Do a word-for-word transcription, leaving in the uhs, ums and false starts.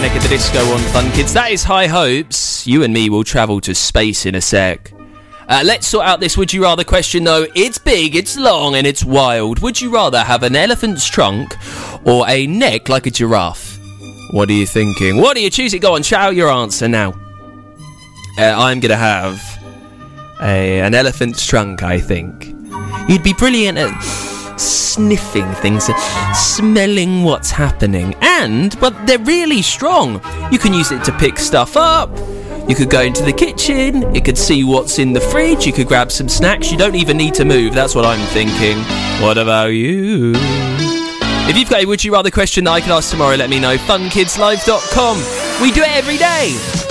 Panic at the Disco on Fun Kids. That is High Hopes. You and me will travel to space in a sec. Uh, let's sort out this would you rather question though. It's big, it's long and it's wild. Would you rather have an elephant's trunk or a neck like a giraffe? What are you thinking? What are you choosing? Go on, shout out your answer now. Uh, I'm going to have a, an elephant's trunk, I think. You'd be brilliant at sniffing things, smelling what's happening, and but they're really strong. You can use it to pick stuff up. You could go into the kitchen. You could see what's in the fridge. You could grab some snacks. You don't even need to move. That's what I'm thinking. What about you? If you've got a would you rather question that I can ask tomorrow, let me know. fun kids live dot com. We do it every day.